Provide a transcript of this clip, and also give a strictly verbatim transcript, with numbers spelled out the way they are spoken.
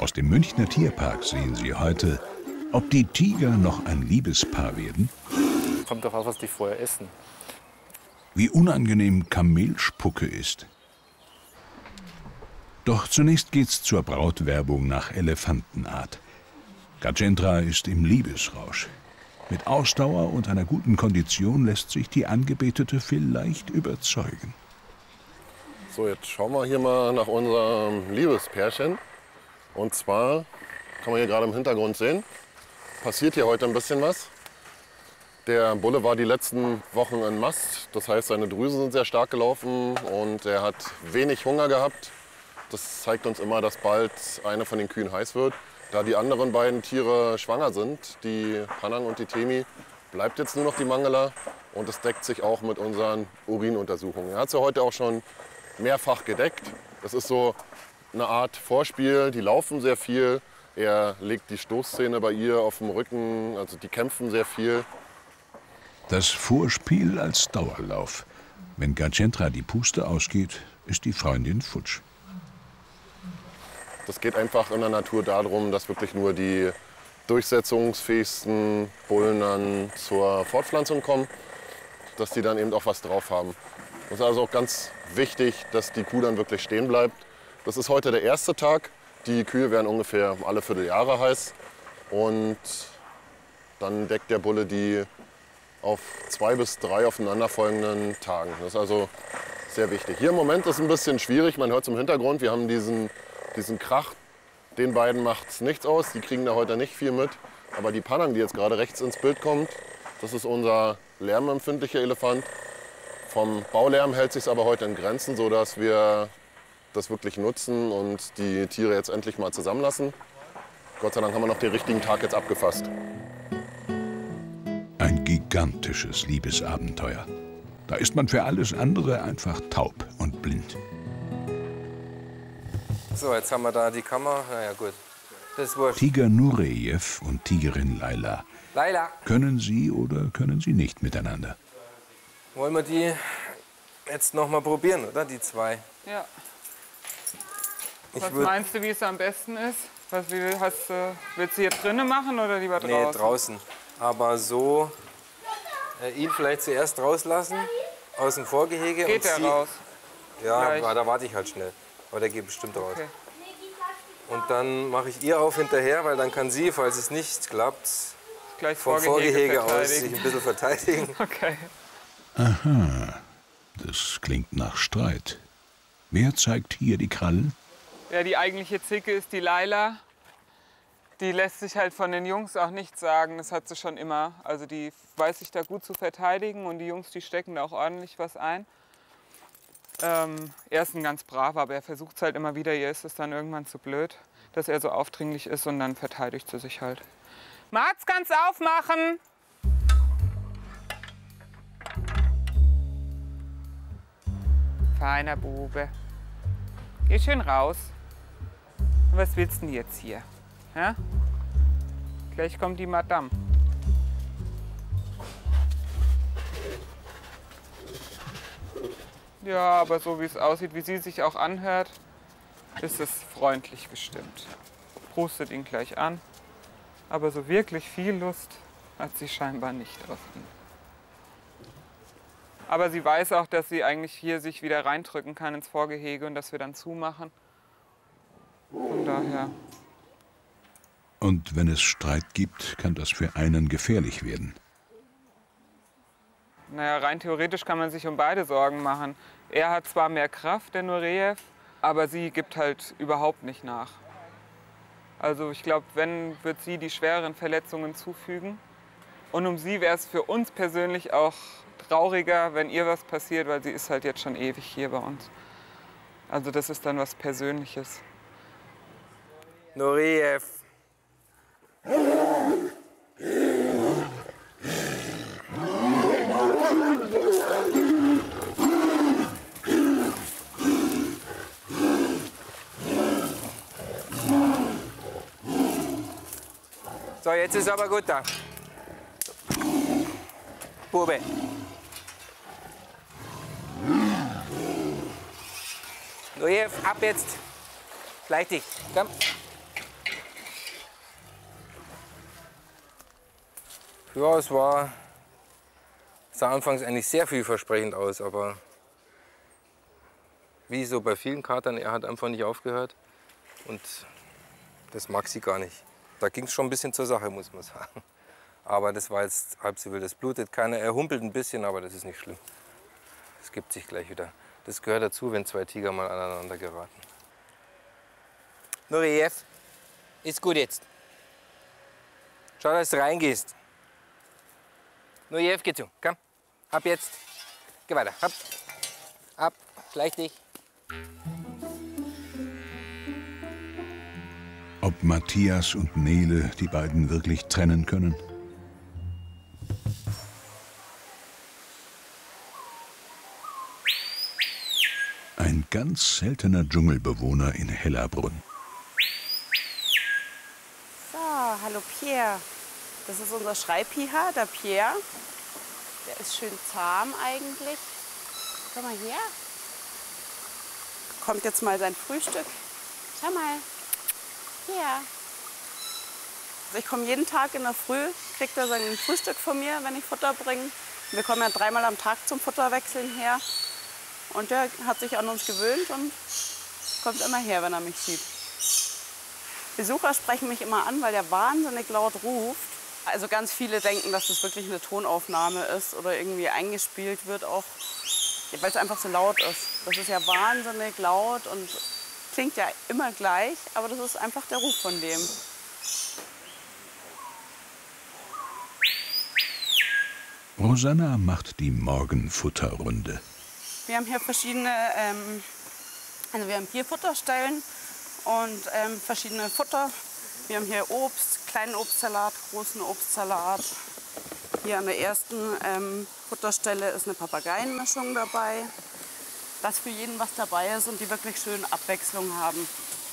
Aus dem Münchner Tierpark sehen Sie heute, ob die Tiger noch ein Liebespaar werden. Kommt doch aus, was die vorher essen. Wie unangenehm Kamelspucke ist. Doch zunächst geht's zur Brautwerbung nach Elefantenart. Gajendra ist im Liebesrausch. Mit Ausdauer und einer guten Kondition lässt sich die Angebetete vielleicht überzeugen. So, jetzt schauen wir hier mal nach unserem Liebespärchen. Und zwar, kann man hier gerade im Hintergrund sehen, passiert hier heute ein bisschen was. Der Bulle war die letzten Wochen in Mast, das heißt, seine Drüsen sind sehr stark gelaufen und er hat wenig Hunger gehabt. Das zeigt uns immer, dass bald eine von den Kühen heiß wird. Da die anderen beiden Tiere schwanger sind, die Panang und die Temi, bleibt jetzt nur noch die Mangala und das deckt sich auch mit unseren Urinuntersuchungen. Er hat sie heute auch schon mehrfach gedeckt. Das ist so eine Art Vorspiel, die laufen sehr viel. Er legt die Stoßzähne bei ihr auf dem Rücken, also die kämpfen sehr viel. Das Vorspiel als Dauerlauf. Wenn Gajendra die Puste ausgeht, ist die Freundin futsch. Das geht einfach in der Natur darum, dass wirklich nur die durchsetzungsfähigsten Bullen dann zur Fortpflanzung kommen, dass die dann eben auch was drauf haben. Das ist also auch ganz wichtig, dass die Kuh dann wirklich stehen bleibt. Das ist heute der erste Tag. Die Kühe werden ungefähr alle Vierteljahre heiß. Und dann deckt der Bulle die auf zwei bis drei aufeinanderfolgenden Tagen. Das ist also sehr wichtig. Hier im Moment ist es ein bisschen schwierig, man hört es im Hintergrund, wir haben diesen, diesen Krach. Den beiden macht es nichts aus, die kriegen da heute nicht viel mit. Aber die Panang, die jetzt gerade rechts ins Bild kommt, das ist unser lärmempfindlicher Elefant. Vom Baulärm hält sich aber heute in Grenzen, sodass wir das wirklich nutzen und die Tiere jetzt endlich mal zusammenlassen. Gott sei Dank haben wir noch den richtigen Tag jetzt abgefasst. Ein gigantisches Liebesabenteuer. Da ist man für alles andere einfach taub und blind. So, jetzt haben wir da die Kammer. Na ja, gut. Das ist wurscht. Tiger Nureyev und Tigerin Laila. Laila. Können sie oder können sie nicht miteinander? Wollen wir die jetzt noch mal probieren, oder? Die zwei. Ja. Ich Was würd... meinst du, wie es am besten ist? Was, wie, hast, äh, willst du hier drinnen machen oder lieber draußen? Nee, draußen. Aber so, äh, ihn vielleicht zuerst rauslassen, aus dem Vorgehege. Geht und der sie... raus? Ja, Gleich. da warte ich halt schnell. Aber der geht bestimmt raus. Okay. Und dann mache ich ihr auf hinterher, weil dann kann sie, falls es nicht klappt, Gleich vom Vorgehege, Vorgehege aus sich ein bisschen verteidigen. Okay. Aha, das klingt nach Streit. Wer zeigt hier die Krallen? Ja, die eigentliche Zicke ist die Laila. Die lässt sich halt von den Jungs auch nichts sagen. Das hat sie schon immer. Also die weiß sich da gut zu verteidigen und die Jungs, die stecken da auch ordentlich was ein. Ähm, er ist ein ganz braver, aber er versucht es halt immer wieder. Ihr ist es dann irgendwann zu blöd, dass er so aufdringlich ist und dann verteidigt sie sich halt. Mats, kannst aufmachen! Feiner Bube. Geh schön raus. Was willst du denn jetzt hier? Ja? Gleich kommt die Madame. Ja, aber so wie es aussieht, wie sie sich auch anhört, ist es freundlich gestimmt. Prostet ihn gleich an. Aber so wirklich viel Lust hat sie scheinbar nicht auf ihn. Aber sie weiß auch, dass sie eigentlich hier sich wieder reindrücken kann ins Vorgehege und dass wir dann zumachen. Von daher. Und wenn es Streit gibt, kann das für einen gefährlich werden. Naja, rein theoretisch kann man sich um beide Sorgen machen. Er hat zwar mehr Kraft, der Nureyev, aber sie gibt halt überhaupt nicht nach. Also ich glaube, wenn, wird sie die schwereren Verletzungen zufügen. Und um sie wäre es für uns persönlich auch trauriger, wenn ihr was passiert, weil sie ist halt jetzt schon ewig hier bei uns. Also das ist dann was Persönliches. Nureyev. So, jetzt ist aber gut da. Bube. Nureyev, ab jetzt. Gleich dich. Komm. Ja, es war, sah anfangs eigentlich sehr vielversprechend aus, aber wie so bei vielen Katern, er hat einfach nicht aufgehört und das mag sie gar nicht. Da ging es schon ein bisschen zur Sache, muss man sagen. Aber das war jetzt halb so wild, das blutet keiner, er humpelt ein bisschen, aber das ist nicht schlimm. Es gibt sich gleich wieder. Das gehört dazu, wenn zwei Tiger mal aneinander geraten. Nureyev, ist gut jetzt. Schau, dass du reingehst. Nureyev, geh zu, komm. Ab jetzt. Geh weiter, ab. Ab, schleich dich. Ob Matthias und Nele die beiden wirklich trennen können? Ein ganz seltener Dschungelbewohner in Hellerbrunn. So, hallo Pierre. Das ist unser Schreibpiha, der Pierre. Der ist schön zahm eigentlich. Komm mal her. Kommt jetzt mal sein Frühstück. Schau mal. Hier. Also ich komme jeden Tag in der Früh, kriegt er sein Frühstück von mir, wenn ich Futter bringe. Wir kommen ja dreimal am Tag zum Futterwechseln her. Und der hat sich an uns gewöhnt und kommt immer her, wenn er mich sieht. Besucher sprechen mich immer an, weil der wahnsinnig laut ruft. Also ganz viele denken, dass das wirklich eine Tonaufnahme ist oder irgendwie eingespielt wird, auch weil es einfach so laut ist. Das ist ja wahnsinnig laut und klingt ja immer gleich, aber das ist einfach der Ruf von dem. Rosanna macht die Morgenfutterrunde. Wir haben hier verschiedene, ähm, also wir haben hier Futterstellen und ähm, verschiedene Futter. Wir haben hier Obst, kleinen Obstsalat, großen Obstsalat. Hier an der ersten ähm, Futterstelle ist eine Papageienmischung dabei. Dass für jeden was dabei ist und die wirklich schön Abwechslung haben.